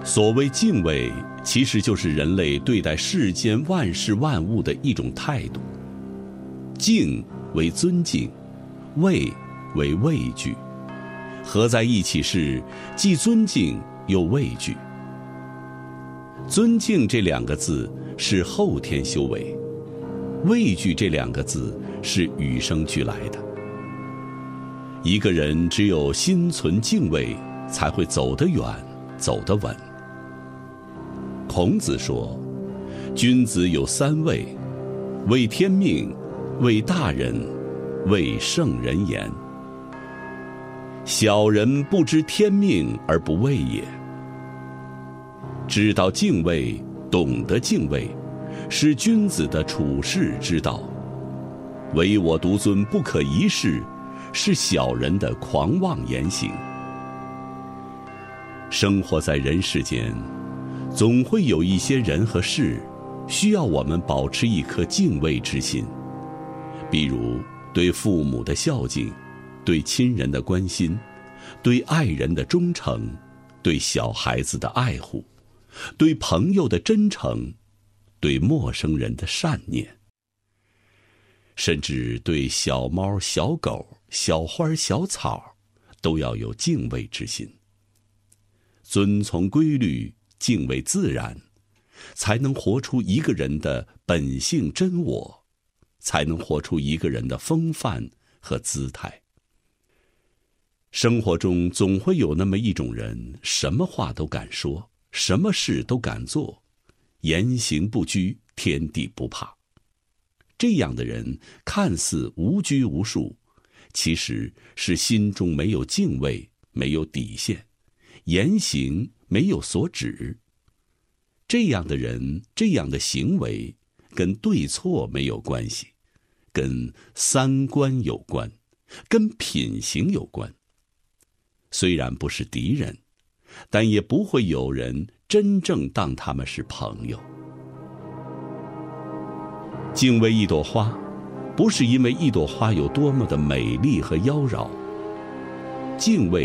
所谓敬畏，其实就是人类对待世间万事万物的一种态度。敬为尊敬，畏为畏惧，合在一起是既尊敬又畏惧。尊敬这两个字是后天修为，畏惧这两个字是与生俱来的。一个人只有心存敬畏，才会走得远，走得稳。孔子说，君子有三畏：畏天命，畏大人，畏圣人言。小人不知天命而不畏也。知道敬畏，懂得敬畏，是君子的处世之道。唯我独尊不可一世，是小人的狂妄言行。生活在人世间，总会有一些人和事需要我们保持一颗敬畏之心，比如对父母的孝敬，对亲人的关心，对爱人的忠诚，对小孩子的爱护，对朋友的真诚，对陌生人的善念，甚至对小猫、小狗、小花、小草，都要有敬畏之心。遵从规律，敬畏自然，才能活出一个人的本性真我，才能活出一个人的风范和姿态。生活中总会有那么一种人，什么话都敢说，什么事都敢做，言行不拘，天地不怕。这样的人看似无拘无束，其实是心中没有敬畏，没有底线，言行没有所指。这样的人，这样的行为，跟对错没有关系，跟三观有关，跟品行有关。虽然不是敌人，但也不会有人真正当他们是朋友。敬畏一朵花，不是因为一朵花有多么的美丽和妖娆，敬畏